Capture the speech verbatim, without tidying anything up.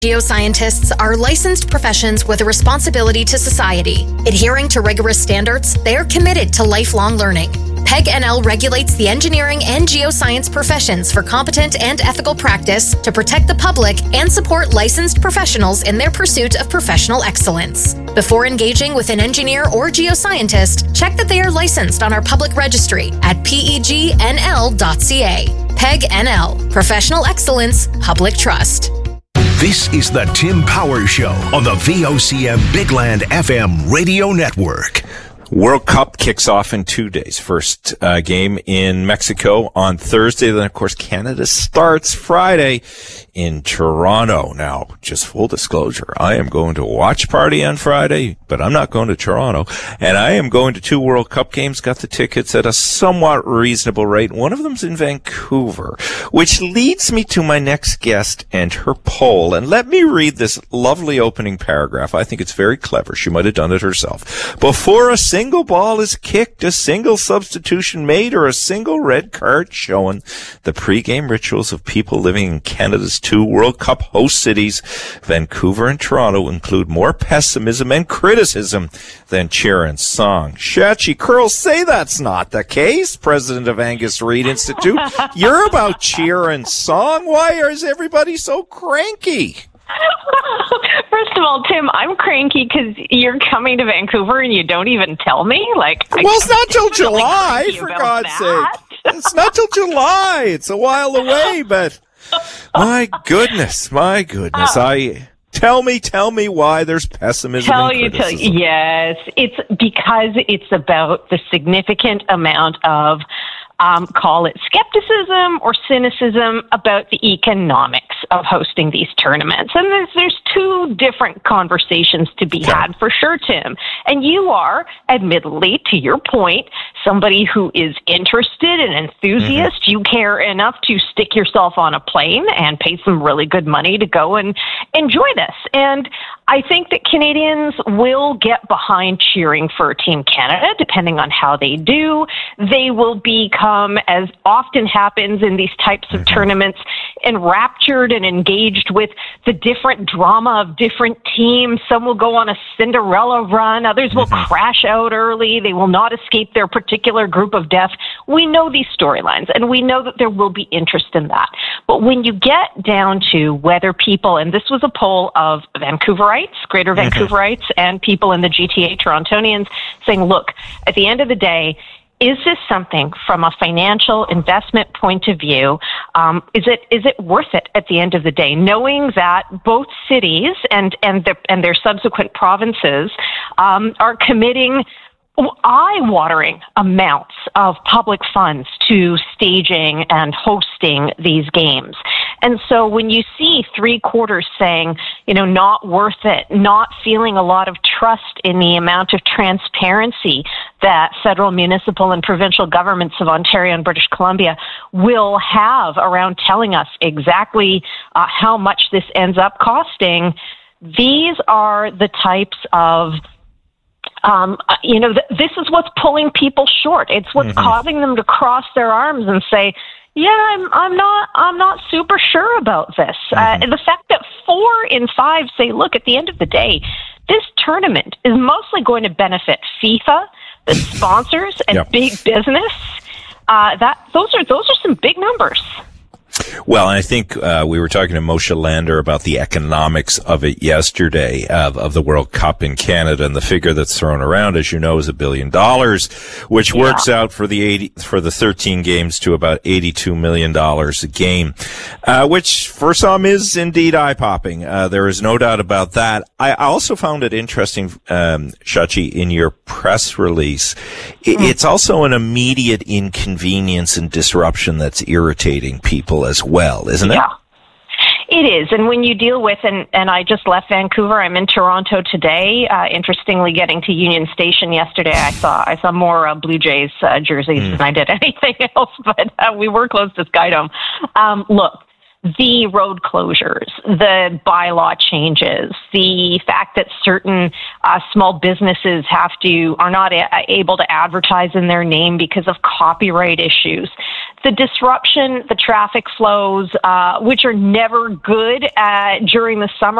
Geoscientists are licensed professions with a responsibility to society. Adhering to rigorous standards, they are committed to lifelong learning. P E G N L regulates the engineering and geoscience professions for competent and ethical practice to protect the public and support licensed professionals in their pursuit of professional excellence. Before engaging with an engineer or geoscientist, check that they are licensed on our public registry at P E G N L dot C A. P E G N L, Professional Excellence, Public Trust. This is the Tim Power Show on the V O C M Big Land F M radio network. World Cup kicks off in two days. First uh, game in Mexico on Thursday. Then, of course, Canada starts Friday in Toronto. Now, just full disclosure, I am going to a watch party on Friday, but I'm not going to Toronto. And I am going to two World Cup games, got the tickets at a somewhat reasonable rate. One of them's in Vancouver, which leads me to my next guest and her poll. And let me read this lovely opening paragraph. I think it's very clever. She might have done it herself. Before a single ball is kicked, a single substitution made, or a single red card shown, the pregame rituals of people living in Canada's two World Cup host cities, Vancouver and Toronto, include more pessimism and criticism than cheer and song. Shachi Curl, say that's not the case, president of Angus Reid Institute. You're about cheer and song. Why is everybody so cranky? First of all, Tim, I'm cranky because you're coming to Vancouver and you don't even tell me. Like, well, it's not till July, for God's that. sake. It's not till July. It's a while away, but my goodness, my goodness. Uh, I tell me, tell me why there's pessimism tell and you, criticism. Tell you, yes, it's because it's about the significant amount of Um, call it skepticism or cynicism about the economics of hosting these tournaments. And there's, there's two different conversations to be yeah. had for sure, Tim. And you are, admittedly, to your point, somebody who is interested and enthusiast. Mm-hmm. You care enough to stick yourself on a plane and pay some really good money to go and enjoy this. And I think that Canadians will get behind cheering for Team Canada, depending on how they do. They will become, as often happens in these types of mm-hmm. tournaments, enraptured and engaged with the different drama of different teams. Some will go on a Cinderella run. Others will mm-hmm. crash out early. They will not escape their particular group of death. We know these storylines, and we know that there will be interest in that. But when you get down to whether people, and this was a poll of Vancouverites, Greater Vancouverites, and people in the G T A, Torontonians, saying, look, at the end of the day, is this something from a financial investment point of view? Um, is it is it worth it at the end of the day, knowing that both cities and and the, and their subsequent provinces um, are committing eye-watering amounts of public funds to staging and hosting these games? And so when you see three quarters saying, you know, not worth it, not feeling a lot of trust in the amount of transparency that federal, municipal, and provincial governments of Ontario and British Columbia will have around telling us exactly uh, how much this ends up costing, these are the types of Um, you know, th- this is what's pulling people short. It's what's mm-hmm. causing them to cross their arms and say, "Yeah, I'm, I'm not, I'm not super sure about this." Mm-hmm. Uh, the fact that four in five say, "Look, at the end of the day, this tournament is mostly going to benefit FIFA, the sponsors, and yep. big business." Uh, that those are those are some big numbers. Well, I think uh, we were talking to Moshe Lander about the economics of it yesterday, of, of the World Cup in Canada, and the figure that's thrown around, as you know, is a billion dollars, which yeah. works out for the eighty for the thirteen games to about eighty-two million dollars a game, uh, which for some is indeed eye-popping. Uh, there is no doubt about that. I also found it interesting, um, Shachi, in your press release. It, mm. It's also an immediate inconvenience and disruption that's irritating people as well, isn't it? Yeah, it is. And when you deal with, and, and I just left Vancouver, I'm in Toronto today. Uh, interestingly, getting to Union Station yesterday, I saw I saw more uh, Blue Jays uh, jerseys mm. than I did anything else, but uh, we were close to Skydome. Um, look, the road closures, the bylaw changes, the fact that certain uh, small businesses have to are not a- able to advertise in their name because of copyright issues. the disruption, the traffic flows, uh, which are never good uh, during the summer